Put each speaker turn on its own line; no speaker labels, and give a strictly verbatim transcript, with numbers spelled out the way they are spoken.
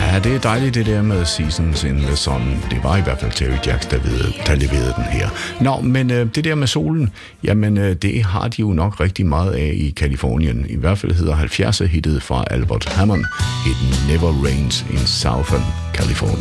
Ja, det er dejligt det der med Seasons in the Sun. Det var i hvert fald Terry Jacks, der, ved, der leverede den her. Nå, men øh, det der med solen, jamen øh, det har de jo nok rigtig meget af i Kalifornien. I hvert fald hedder halvfjerdser hittet fra Albert Hammond. It Never Rains in Southern California.